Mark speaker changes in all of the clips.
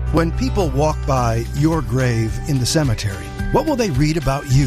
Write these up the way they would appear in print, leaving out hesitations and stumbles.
Speaker 1: When people walk by your grave in the cemetery, what will they read about you?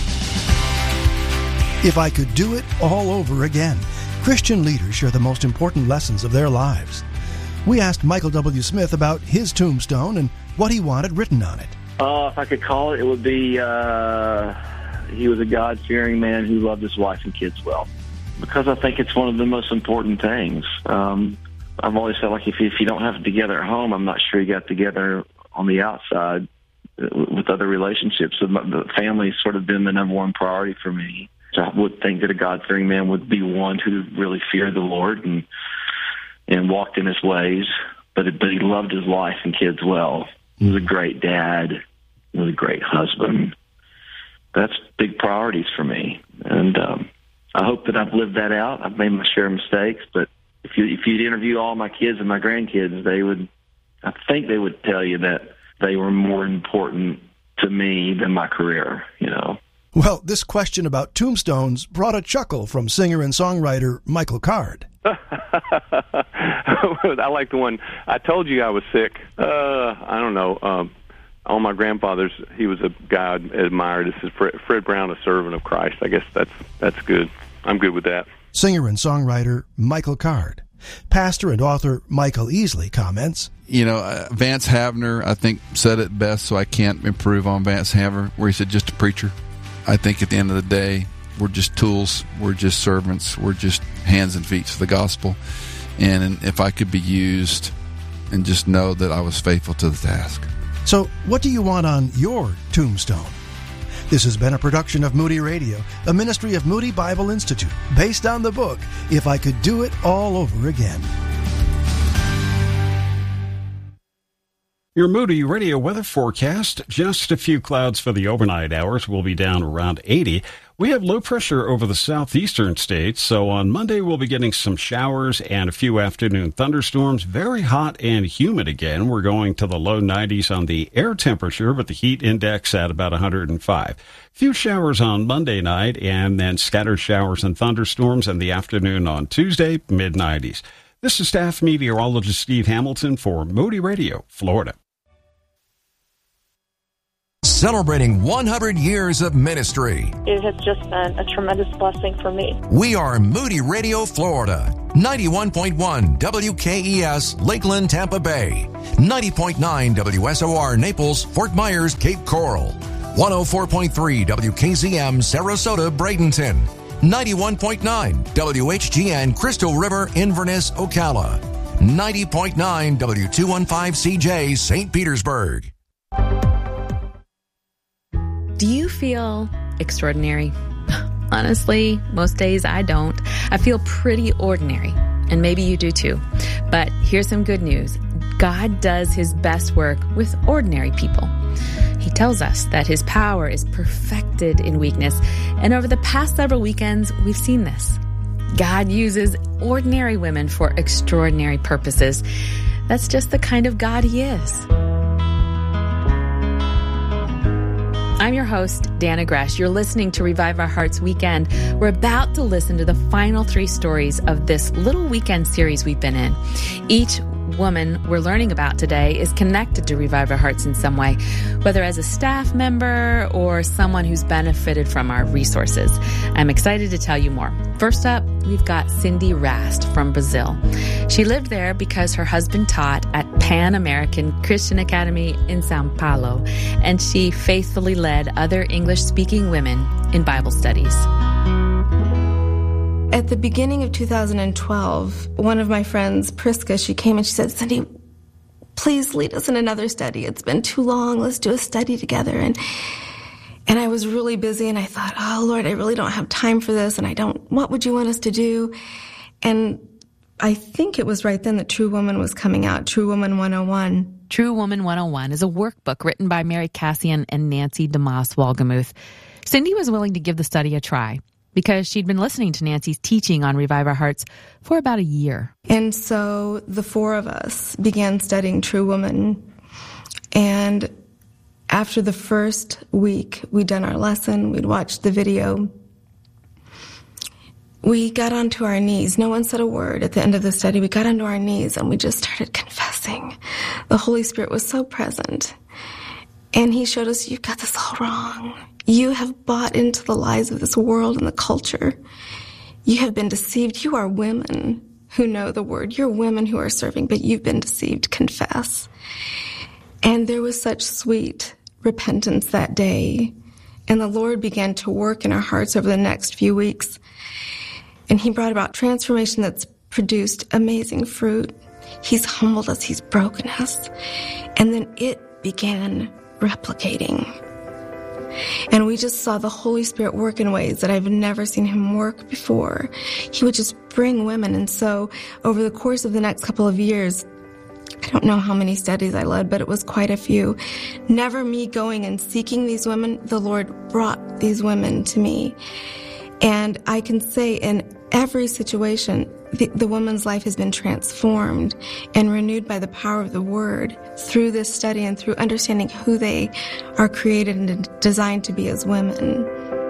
Speaker 1: If I could do it all over again, Christian leaders share the most important lessons of their lives. We asked Michael W. Smith about his tombstone and what he wanted written on it.
Speaker 2: If I could call it, it would be, he was a God-fearing man who loved his wife and kids well. Because I think it's one of the most important things. I've always felt like if you don't have it together at home, I'm not sure you got together on the outside with other relationships. So the family's sort of been the number one priority for me. So I would think that a God-fearing man would be one who really feared the Lord and walked in his ways, but he loved his wife and kids well. He was a great dad. He was a great husband. That's big priorities for me. And I hope that I've lived that out. I've made my share of mistakes, but if you'd interview all my kids and my grandkids, I think they would tell you that they were more important to me than my career, you know.
Speaker 1: Well, this question about tombstones brought a chuckle from singer and songwriter Michael Card.
Speaker 3: I like the one, I told you I was sick. I don't know. All my grandfathers, he was a guy I admired. This is Fred Brown, a servant of Christ. I guess that's good. I'm good with that.
Speaker 1: Singer and songwriter Michael Card. Pastor and author Michael Easley comments,
Speaker 4: Vance Havner, I think, said it best, so I can't improve on Vance Havner, where he said, just a preacher. I think at the end of the day, we're just tools, we're just servants, we're just hands and feet to the gospel. And if I could be used and just know that I was faithful to the task.
Speaker 1: So what do you want on your tombstone? This has been a production of Moody Radio, a ministry of Moody Bible Institute, based on the book, If I Could Do It All Over Again.
Speaker 5: Your Moody Radio weather forecast, just a few clouds for the overnight hours. We'll be down around 80. We have low pressure over the southeastern states, so on Monday we'll be getting some showers and a few afternoon thunderstorms. Very hot and humid again. We're going to the low 90s on the air temperature, but the heat index at about 105. Few showers on Monday night, and then scattered showers and thunderstorms in the afternoon on Tuesday, mid-90s. This is staff meteorologist Steve Hamilton for Moody Radio, Florida.
Speaker 6: Celebrating 100 years of ministry.
Speaker 7: It has just been a tremendous blessing for me.
Speaker 6: We are Moody Radio, Florida. 91.1 WKES, Lakeland, Tampa Bay. 90.9 WSOR, Naples, Fort Myers, Cape Coral. 104.3 WKZM, Sarasota, Bradenton. 91.9 WHGN, Crystal River, Inverness, Ocala. 90.9 W215CJ, St. Petersburg.
Speaker 8: Do you feel extraordinary? Honestly, most days I don't. I feel pretty ordinary, and maybe you do too. But here's some good news. God does his best work with ordinary people. He tells us that his power is perfected in weakness, and over the past several weekends, we've seen this. God uses ordinary women for extraordinary purposes. That's just the kind of God he is. I'm your host, Dana Gresh. You're listening to Revive Our Hearts Weekend. We're about to listen to the final 3 stories of this little weekend series we've been in. Each woman we're learning about today is connected to Revive Our Hearts in some way, whether as a staff member or someone who's benefited from our resources. I'm excited to tell you more. First up, we've got Cindy Rast from Brazil. She lived there because her husband taught at Pan American Christian Academy in Sao Paulo, and she faithfully led other English-speaking women in Bible studies.
Speaker 9: At the beginning of 2012, one of my friends, Priska, she came and she said, Cindy, please lead us in another study. It's been too long. Let's do a study together. And I was really busy, and I thought, oh, Lord, I really don't have time for this, and what would you want us to do? And I think it was right then that True Woman was coming out, True Woman 101.
Speaker 8: True Woman 101 is a workbook written by Mary Cassian and Nancy DeMoss Wolgemuth. Cindy was willing to give the study a try because she'd been listening to Nancy's teaching on Revive Our Hearts for about a year.
Speaker 9: And so the 4 of us began studying True Woman. And after the first week, we'd done our lesson, we'd watched the video. We got onto our knees. No one said a word at the end of the study. We got onto our knees and we just started confessing the Holy Spirit was so present. And he showed us, you've got this all wrong. You have bought into the lies of this world and the culture. You have been deceived. You are women who know the word. You're women who are serving, but you've been deceived. Confess. And there was such sweet repentance that day. And the Lord began to work in our hearts over the next few weeks. And he brought about transformation that's produced amazing fruit. He's humbled us. He's broken us. And then it began replicating. And we just saw the Holy Spirit work in ways that I've never seen him work before. He would just bring women. And so over the course of the next couple of years, I don't know how many studies I led, but it was quite a few. Never me going and seeking these women. The Lord brought these women to me. And I can say in every situation, the woman's life has been transformed and renewed by the power of the Word through this study and through understanding who they are created and designed to be as women.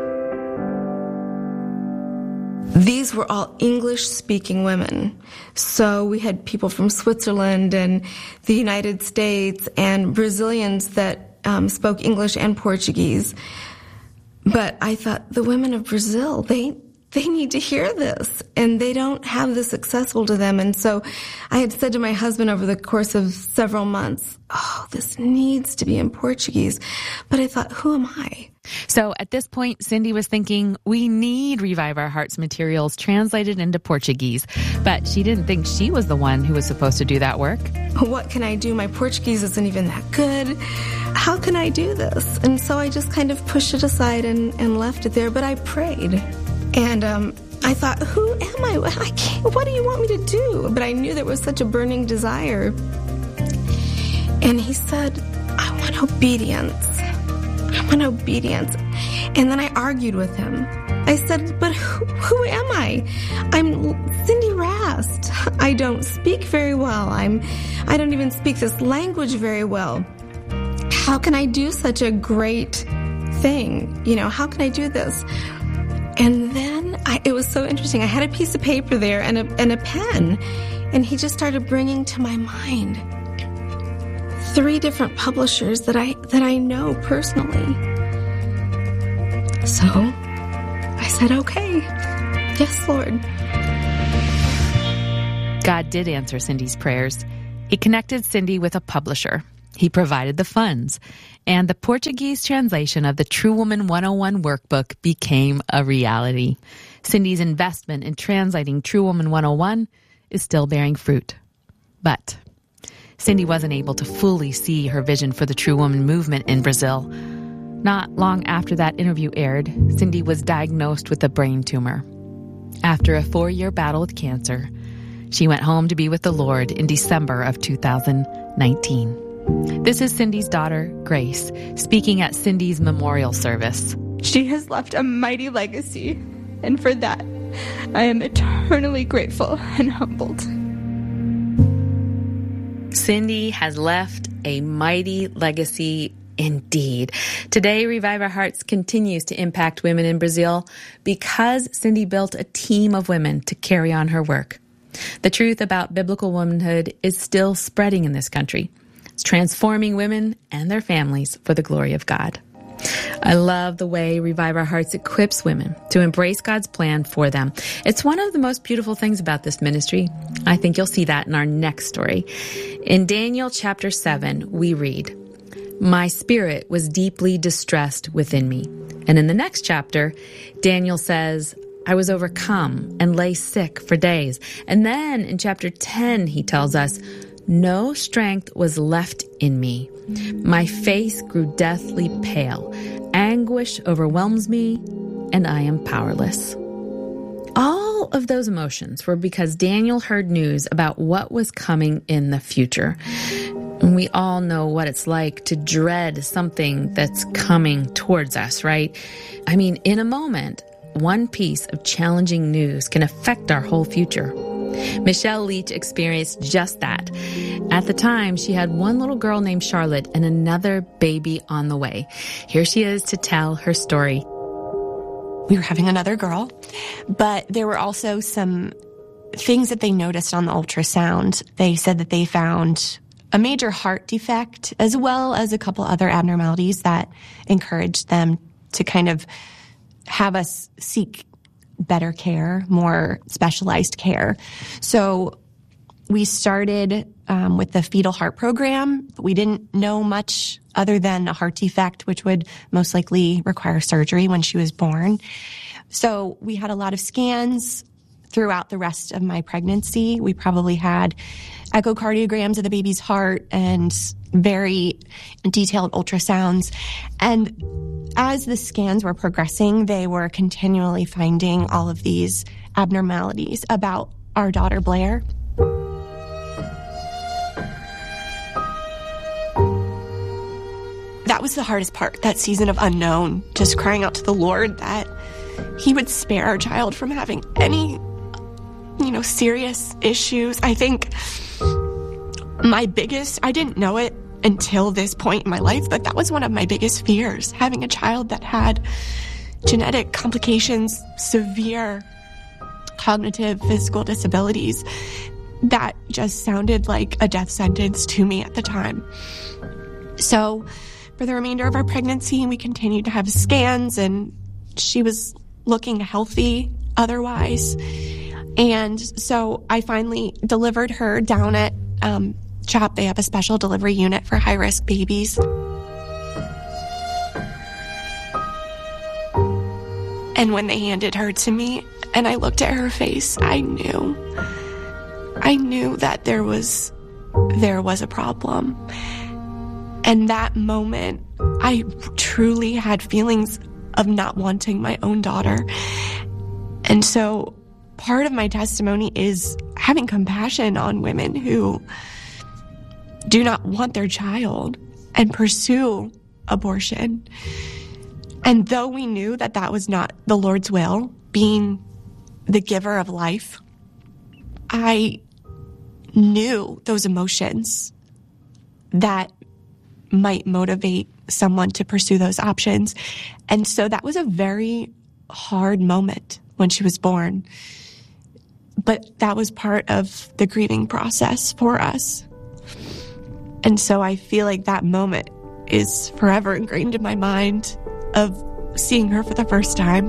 Speaker 9: These were all English-speaking women. So we had people from Switzerland and the United States and Brazilians that spoke English and Portuguese. But I thought, the women of Brazil, they need to hear this, and they don't have this accessible to them. And so I had said to my husband over the course of several months, oh, this needs to be in Portuguese. But I thought, who am I?
Speaker 8: So at this point, Cindy was thinking, we need Revive Our Hearts materials translated into Portuguese. But she didn't think she was the one who was supposed to do that work.
Speaker 9: What can I do? My Portuguese isn't even that good. How can I do this? And so I just kind of pushed it aside and left it there. But I prayed. And I thought, who am I? What do you want me to do? But I knew there was such a burning desire. And he said, I want obedience. I want obedience. And then I argued with him. I said, but who am I? I'm Cindy Rast. I don't speak very well. I don't even speak this language very well. How can I do such a great thing? You know, how can I do this? And then it was so interesting. I had a piece of paper there and a pen, and he just started bringing to my mind 3 different publishers that I know personally. So I said, okay, yes, Lord.
Speaker 8: God did answer Cindy's prayers. He connected Cindy with a publisher. He provided the funds, and the Portuguese translation of the True Woman 101 workbook became a reality. Cindy's investment in translating True Woman 101 is still bearing fruit. But Cindy wasn't able to fully see her vision for the True Woman movement in Brazil. Not long after that interview aired, Cindy was diagnosed with a brain tumor. After a 4-year battle with cancer, she went home to be with the Lord in December of 2019. This is Cindy's daughter, Grace, speaking at Cindy's memorial service.
Speaker 10: She has left a mighty legacy, and for that, I am eternally grateful and humbled.
Speaker 8: Cindy has left a mighty legacy indeed. Today, Revive Our Hearts continues to impact women in Brazil because Cindy built a team of women to carry on her work. The truth about biblical womanhood is still spreading in this country. It's transforming women and their families for the glory of God. I love the way Revive Our Hearts equips women to embrace God's plan for them. It's one of the most beautiful things about this ministry. I think you'll see that in our next story. In Daniel chapter 7, we read, "My spirit was deeply distressed within me." And in the next chapter, Daniel says, "I was overcome and lay sick for days." And then in chapter 10, he tells us, "No strength was left in me. My face grew deathly pale. Anguish overwhelms me, and I am powerless." All of those emotions were because Daniel heard news about what was coming in the future. And we all know what it's like to dread something that's coming towards us, right? I mean, in a moment, one piece of challenging news can affect our whole future. Michelle Leach experienced just that. At the time, she had one little girl named Charlotte and another baby on the way. Here she is to tell her story.
Speaker 11: We were having another girl, but there were also some things that they noticed on the ultrasound. They said that they found a major heart defect, as well as a couple other abnormalities that encouraged them to kind of have us seek better care, more specialized care. So we started with the fetal heart program, but we didn't know much other than a heart defect, which would most likely require surgery when she was born. So we had a lot of scans throughout the rest of my pregnancy. We probably had echocardiograms of the baby's heart and very detailed ultrasounds. And as the scans were progressing, they were continually finding all of these abnormalities about our daughter, Blair. That was the hardest part, that season of unknown, just crying out to the Lord that He would spare our child from having any, serious issues. I think I didn't know it until this point in my life, but that was one of my biggest fears, having a child that had genetic complications, severe cognitive, physical disabilities. That just sounded like a death sentence to me at the time. So for the remainder of our pregnancy, we continued to have scans, and she was looking healthy otherwise. And so I finally delivered her down at CHOP. They have a special delivery unit for high-risk babies. And when they handed her to me and I looked at her face, I knew that there was a problem. And that moment, I truly had feelings of not wanting my own daughter. And so part of my testimony is having compassion on women who do not want their child and pursue abortion. And though we knew that that was not the Lord's will, being the giver of life, I knew those emotions that might motivate someone to pursue those options. And so that was a very hard moment when she was born. But that was part of the grieving process for us. And so I feel like that moment is forever ingrained in my mind of seeing her for the first time.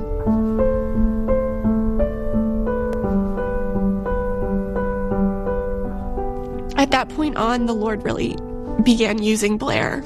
Speaker 11: At that point on, the Lord really began using Blair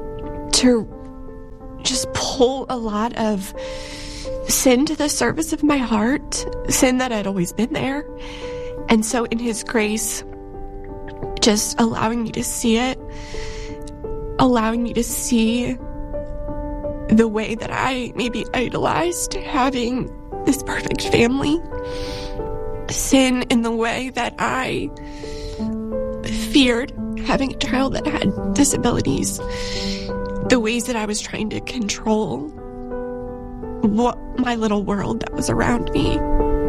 Speaker 11: to just pull a lot of sin to the surface of my heart, sin that had always been there. And so in His grace, just allowing me to see it, allowing me to see the way that I maybe idolized having this perfect family, sin in the way that I feared having a child that had disabilities, the ways that I was trying to control what my little world that was around me.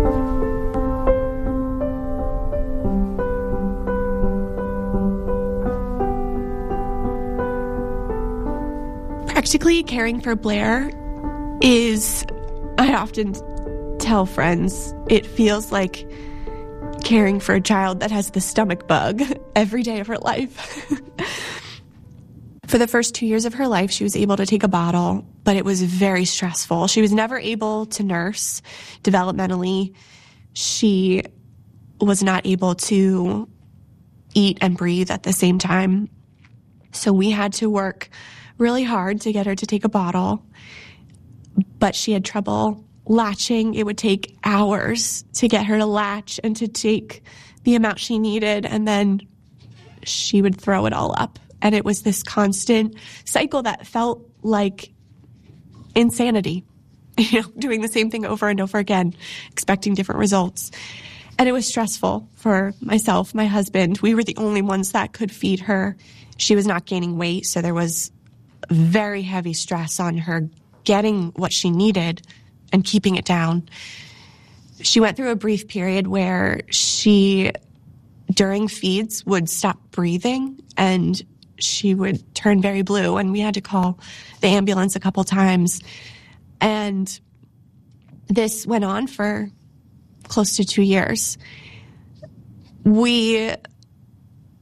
Speaker 11: Practically caring for Blair is, I often tell friends, it feels like caring for a child that has the stomach bug every day of her life. For the first 2 years of her life, she was able to take a bottle, but it was very stressful. She was never able to nurse developmentally. She was not able to eat and breathe at the same time. So we had to work really hard to get her to take a bottle, but she had trouble latching. It would take hours to get her to latch and to take the amount she needed, and then she would throw it all up. And it was this constant cycle that felt like insanity, doing the same thing over and over again, expecting different results. And it was stressful for myself, my husband. We were the only ones that could feed her. She was not gaining weight, so there was very heavy stress on her getting what she needed and keeping it down. She went through a brief period where she, during feeds, would stop breathing and she would turn very blue, and we had to call the ambulance a couple times. And this went on for close to 2 years. We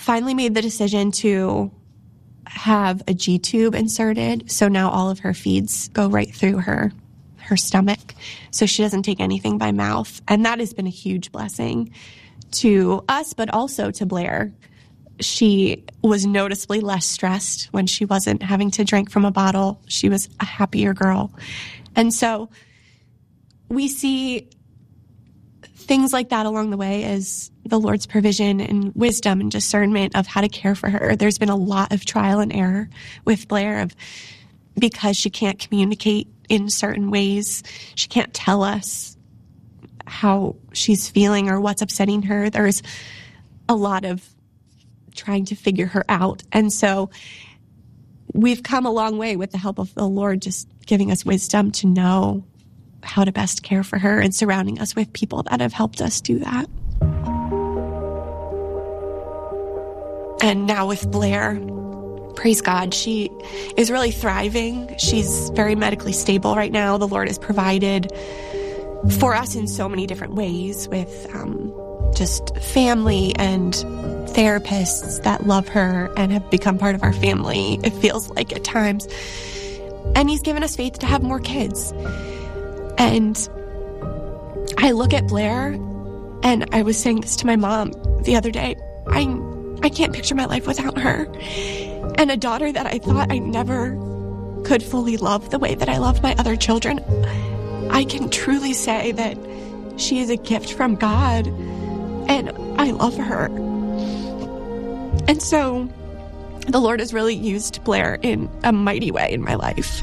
Speaker 11: finally made the decision to have a G-tube inserted. So now all of her feeds go right through her stomach. So she doesn't take anything by mouth. And that has been a huge blessing to us, but also to Blair. She was noticeably less stressed when she wasn't having to drink from a bottle. She was a happier girl. And so we see things like that along the way as the Lord's provision and wisdom and discernment of how to care for her. There's been a lot of trial and error with Blair because she can't communicate in certain ways. She can't tell us how she's feeling or what's upsetting her. There's a lot of trying to figure her out. And so we've come a long way with the help of the Lord, just giving us wisdom to know how to best care for her and surrounding us with people that have helped us do that. And now with Blair, praise God, she is really thriving. She's very medically stable right now. The Lord has provided for us in so many different ways with just family and therapists that love her and have become part of our family, it feels like at times. And He's given us faith to have more kids. And I look at Blair, and I was saying this to my mom the other day, I can't picture my life without her. And a daughter that I thought I never could fully love the way that I loved my other children, I can truly say that she is a gift from God, and I love her. And so the Lord has really used Blair in a mighty way in my life.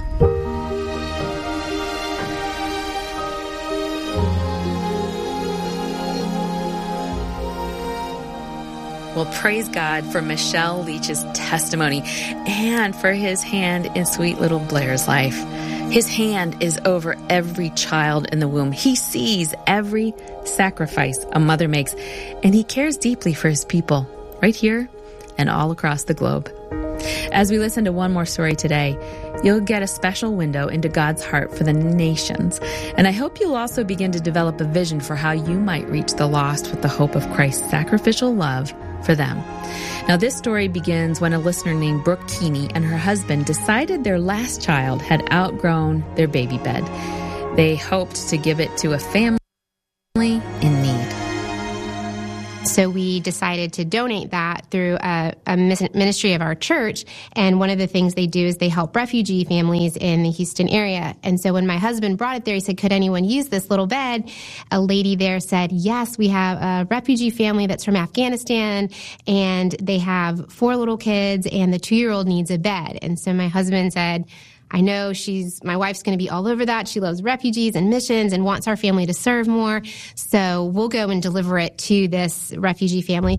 Speaker 8: Well, praise God for Michelle Leach's testimony and for His hand in sweet little Blair's life. His hand is over every child in the womb. He sees every sacrifice a mother makes, and He cares deeply for His people right here and all across the globe. As we listen to one more story today, you'll get a special window into God's heart for the nations. And I hope you'll also begin to develop a vision for how you might reach the lost with the hope of Christ's sacrificial love for them. Now, this story begins when a listener named Brooke Keeney and her husband decided their last child had outgrown their baby bed. They hoped to give it to a family in need.
Speaker 12: So we decided to donate that through a ministry of our church. And one of the things they do is they help refugee families in the Houston area. And so when my husband brought it there, he said, could anyone use this little bed? A lady there said, yes, we have a refugee family that's from Afghanistan, and they have 4 little kids, and the 2-year-old needs a bed. And so my husband said, I know my wife's going to be all over that. She loves refugees and missions and wants our family to serve more. So we'll go and deliver it to this refugee family.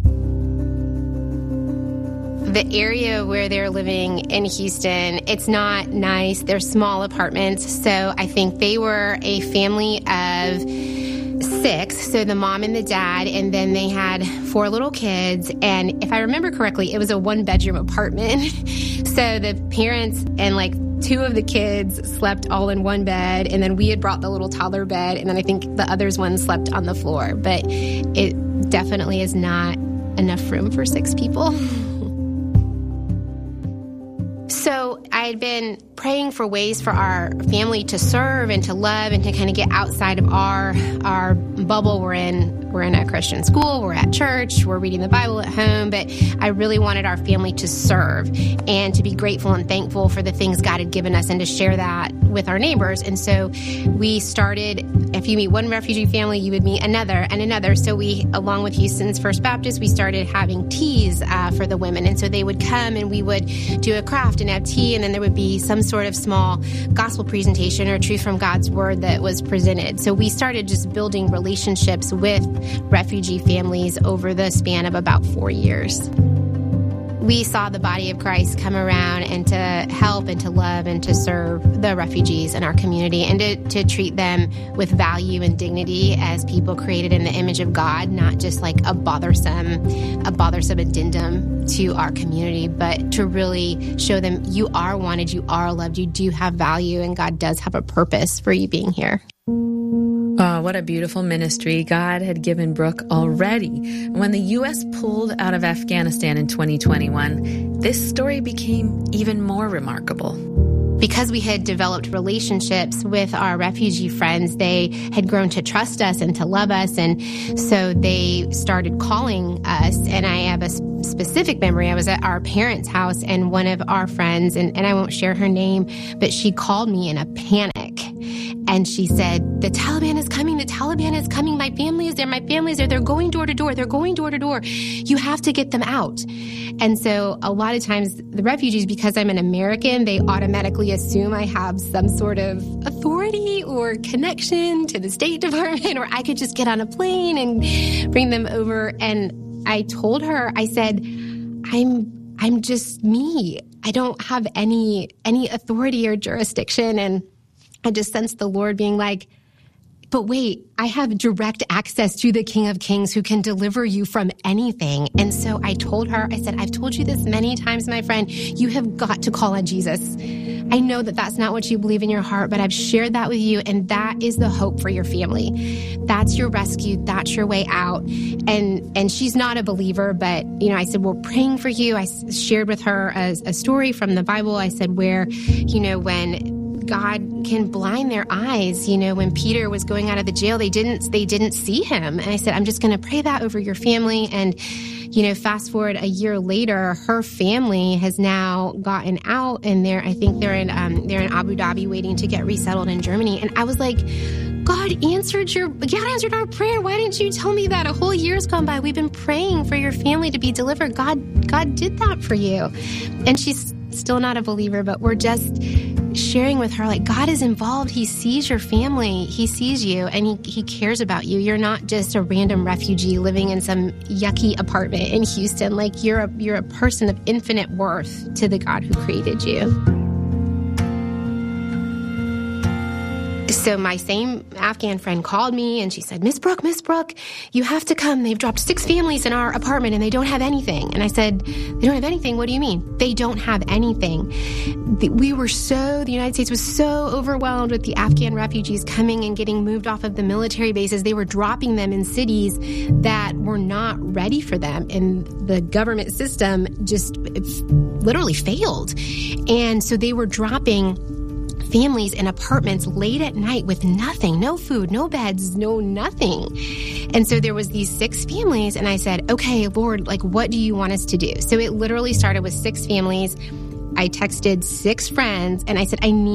Speaker 12: The area where they're living in Houston, it's not nice. They're small apartments. So I think they were a family of 6, so the mom and the dad, and then they had 4 little kids. And if I remember correctly, it was a 1-bedroom apartment. So the parents and 2 of the kids slept all in one bed, and then we had brought the little toddler bed, and then I think the others one slept on the floor. But it definitely is not enough room for 6 people. So I had been praying for ways for our family to serve and to love and to kind of get outside of our bubble we're in. We're in a Christian school, we're at church, we're reading the Bible at home, but I really wanted our family to serve and to be grateful and thankful for the things God had given us and to share that with our neighbors. And so we started, if you meet one refugee family, you would meet another and another. So we, along with Houston's First Baptist, we started having teas for the women. And so they would come and we would do a craft and have tea, and then there would be some sort of small gospel presentation or truth from God's word that was presented. So we started just building relationships with refugee families over the span of about 4 years. We saw the body of Christ come around and to help and to love and to serve the refugees in our community and to treat them with value and dignity as people created in the image of God, not just like a bothersome addendum to our community, but to really show them you are wanted, you are loved, you do have value, and God does have a purpose for you being here.
Speaker 8: what a beautiful ministry God had given Brooke already. When the U.S. pulled out of Afghanistan in 2021, this story became even more remarkable.
Speaker 12: Because we had developed relationships with our refugee friends, they had grown to trust us and to love us. And so they started calling us. And I have a specific memory. I was at our parents' house, and one of our friends, and I won't share her name, but she called me in a panic. And she said, the Taliban is coming. The Taliban is coming. My family is there. My family is there. They're going door to door. They're going door to door. You have to get them out. And so a lot of times the refugees, because I'm an American, they automatically assume I have some sort of authority or connection to the State Department, or I could just get on a plane and bring them over. And I told her, I said, I'm just me. I don't have any authority or jurisdiction. And I just sensed the Lord being like, but wait, I have direct access to the King of Kings who can deliver you from anything. And so I told her, I said, I've told you this many times, my friend, you have got to call on Jesus. I know that that's not what you believe in your heart, but I've shared that with you, and that is the hope for your family. That's your rescue. That's your way out. And she's not a believer, but, I said, we're praying for you. I shared with her a story from the Bible. I said, where, when God can blind their eyes. When Peter was going out of the jail, they didn't see him. And I said, I'm just going to pray that over your family. And, fast forward a year later, her family has now gotten out, and they're in Abu Dhabi waiting to get resettled in Germany. And I was like, God answered our prayer. Why didn't you tell me that? A whole year's gone by. We've been praying for your family to be delivered. God did that for you. And she's still not a believer, but we're just sharing with her, like, God is involved. He sees your family. He sees you, and he cares about you. You're not just a random refugee living in some yucky apartment in Houston. Like, you're a person of infinite worth to the God who created you. So my same Afghan friend called me, and she said, Miss Brooke, you have to come. They've dropped 6 families in our apartment, and they don't have anything. And I said, they don't have anything? What do you mean? They don't have anything. The United States was so overwhelmed with the Afghan refugees coming and getting moved off of the military bases. They were dropping them in cities that were not ready for them. And the government system just literally failed. And so they were dropping families in apartments late at night with nothing, no food, no beds, no nothing. And so there was these 6 families, and I said, okay, Lord, like, what do you want us to do? So it literally started with 6 families. I texted 6 friends, and I said, I need